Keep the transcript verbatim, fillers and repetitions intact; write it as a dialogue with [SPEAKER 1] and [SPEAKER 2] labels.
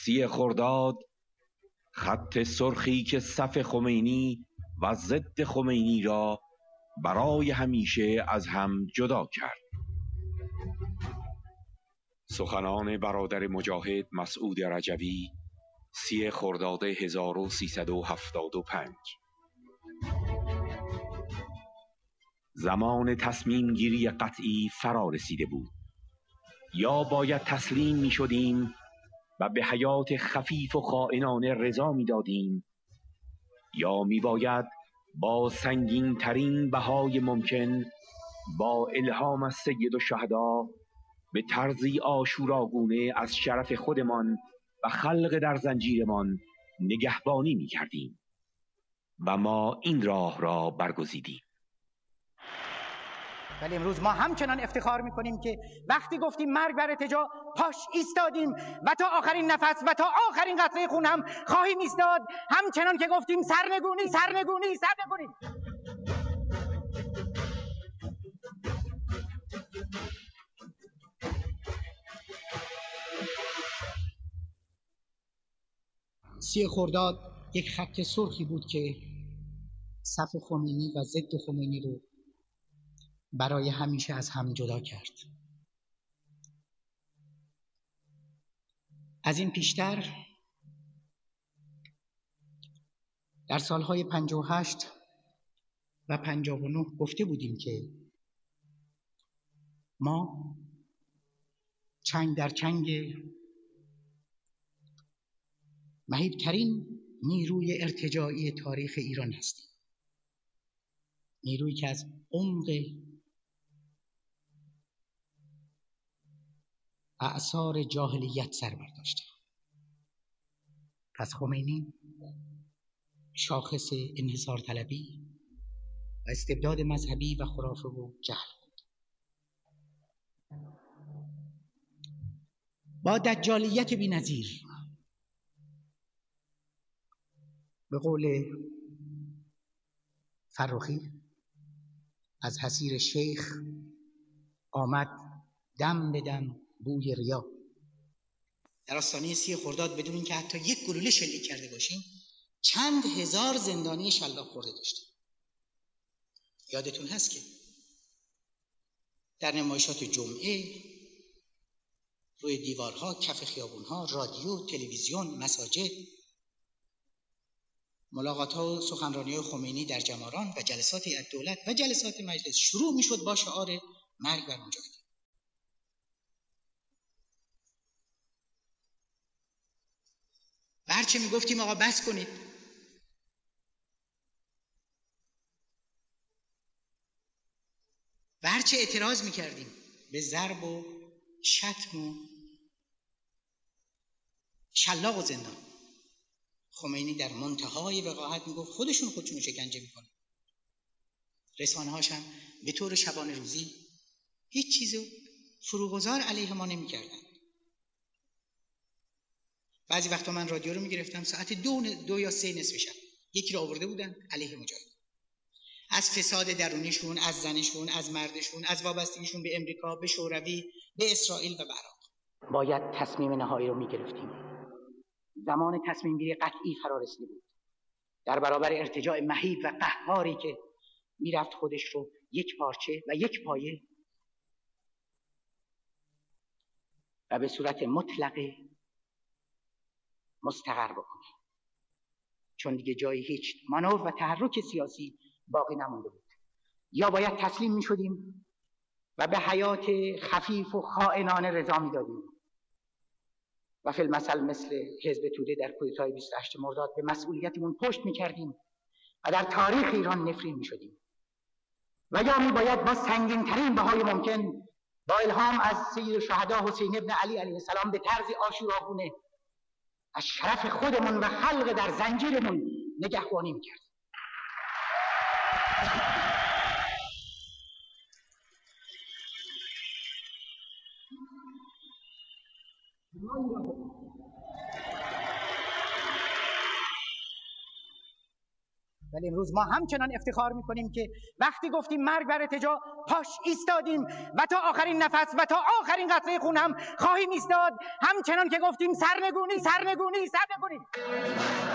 [SPEAKER 1] سی خرداد خط سرخی که صف خمینی و ضد خمینی را برای همیشه از هم جدا کرد. سخنان برادر مجاهد مسعود رجوی، سی خرداد هزار و سیصد و هفتاد و پنج. زمان تصمیم گیری قطعی فرا رسیده بود. یا باید تسلیم می شدیم و به حیات خفیف و خائنانه رضا می دادیم، یا می باید با سنگین ترین بهای ممکن با الهام از سید الشهدا به طرزی آشوراگونه از شرف خودمان و خلق در زنجیرمان نگهبانی می کردیم و ما این راه را برگزیدیم.
[SPEAKER 2] ولی امروز ما همچنان افتخار میکنیم که وقتی گفتیم مرگ بر ارتجاع پاش ایستادیم و تا آخرین نفس و تا آخرین قطره خون هم خواهیم ایستاد، همچنان که گفتیم سرنگونی سرنگونی سرنگونی.
[SPEAKER 3] سی خرداد یک خط سرخی بود که صف خمینی و ضد خمینی رو برای همیشه از هم جدا کرد. از این پیشتر در سالهای پنجاه و هشت و پنجاه و نه گفته بودیم که ما چنگ در چنگ مهیبترین نیروی ارتجاعی تاریخ ایران هستیم، نیرویی که از عمق اعصار جاهلیت سر برداشته. پس خمینی شاخص انحصار طلبی و استبداد مذهبی و خرافه و جهل بود. با دجالیت بی‌نظیر، به قول فرخی، از حصیر شیخ آمد دم به دم بوی ریا. در آستانه سی خرداد بدون اینکه حتی یک گلوله شلیک کرده باشیم چند هزار زندانی شلاق خورده داشتیم. یادتون هست که در نمایشات جمعه، روی دیوارها، کف خیابونها، رادیو، تلویزیون، مساجد، ملاقات‌ها و سخنرانی‌های خمینی در جماران و جلسات هیئت دولت و جلسات مجلس شروع می‌شد با شعار مرگ بر مجاهدین. و هرچه میگفتیم آقا بس کنید، و هرچه اعتراض میکردیم به ضرب و شتم و شلاق و زندان، خمینی در منتهای وقاحت میگفت خودشون خودشون شکنجه میکنن. رسانه هاش هم به طور شبانه روزی هیچ چیزو فروگذار علیه ما نمیکردن. بعضی وقتا من رادیو رو میگرفتم ساعت دو, دو یا سه نصف شب یکی رو آورده بودن علیه مجاهد، از فساد درونیشون، از زنشون، از مردشون، از وابستگیشون به امریکا، به شوروی، به اسرائیل و به عراق. باید تصمیم نهایی رو میگرفتیم. زمان تصمیم گیری قطعی فرا رسیده بود در برابر ارتجاع مهیب و قهاری که میرفت خودش رو یک پارچه و یک پایه و به صورت مطلق مستقر بکنه، چون دیگه جایی هیچ مانور و تحرک سیاسی باقی نمونده بود. یا باید تسلیم می شدیم و به حیات خفیف و خائنانه رضا می دادیم و فی المثل مثل حزب توده در کودتای بیست و هشتم مرداد به مسئولیتمون پشت می کردیم و در تاریخ ایران نفرین می شدیم. و یا می باید با سنگین ترین بهای ممکن با الهام از سید الشهدا حسین ابن علی علیه السلام به طرز آشوراگونه از شرف خودمون و خلق در زنجیرمون نگهبانی میکرد. و
[SPEAKER 2] ولی امروز ما همچنان افتخار میکنیم که وقتی گفتیم مرگ بر ارتجاع پاش ایستادیم و تا آخرین نفس و تا آخرین قطره خون هم خواهیم ایستاد. همچنان که گفتیم سرنگونی سرنگونی سرنگونی.